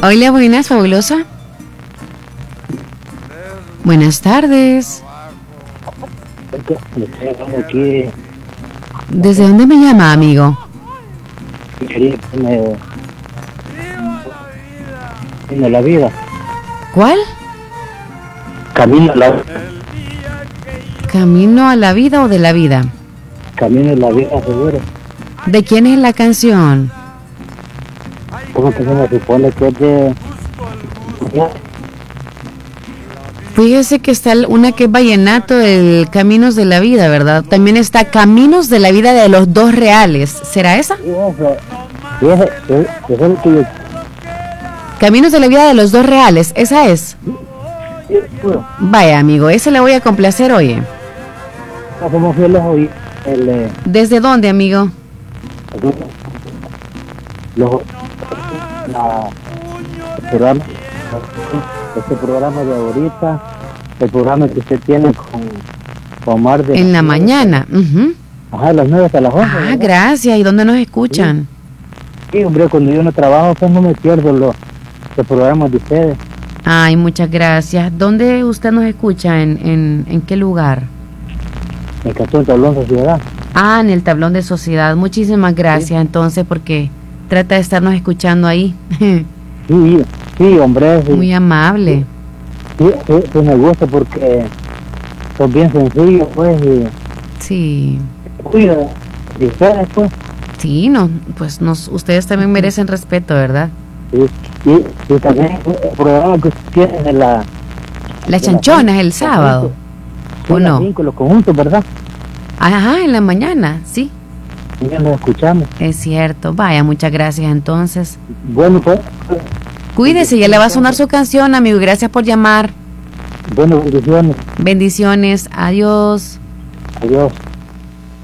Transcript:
Hola, buenas, fabulosa. Buenas tardes. Aquí, ¿Desde dónde me llama, amigo? en la vida, ¿Cuál? camino a la ¿Camino a la vida o de la vida? camino a la vida seguro. ¿De quién es la canción? ¿Cómo que se me supone que es de Fíjese que está una que es vallenato del Caminos de la Vida, ¿verdad? También está Caminos de la Vida de los Dos Reales. ¿Será esa? eso es lo que yo Caminos de la Vida de los Dos Reales, ¿esa es? seguro. Vaya, amigo, ese le voy a complacer, oye. Somos fieles hoy ¿Desde dónde, amigo? los la, el programa este programa de ahorita, el programa que usted tiene con Omar de En la mañana. Ujú. ajá, las 9 hasta las 11. Ah, gracias. ¿Y dónde nos escuchan? Sí, hombre, cuando yo no trabajo, pues no me pierdo los programas de ustedes. Ay, muchas gracias. ¿Dónde usted nos escucha? ¿En qué lugar? En Cantón Tablón Sociedad. Ah, en el tablón de sociedad. Muchísimas gracias, entonces, porque trata de estarnos escuchando ahí. Sí, sí, hombre. Sí, Muy amable. sí, me gusta porque son bien sencillos, pues, y Sí. cuida de ustedes, pues. Sí, no, pues ustedes también merecen respeto, ¿verdad? Y también el programa que tienen en la... Las chanchonas el sábado. Sí, ¿O las no? 5, los conjuntos, ¿verdad? Ajá, en la mañana, sí. Y ya nos escuchamos. Es cierto. Vaya, muchas gracias entonces. Bueno, pues... Cuídese, ya le va a sonar su canción, amigo. Gracias por llamar. Bueno, bendiciones. Bendiciones. Adiós. Adiós.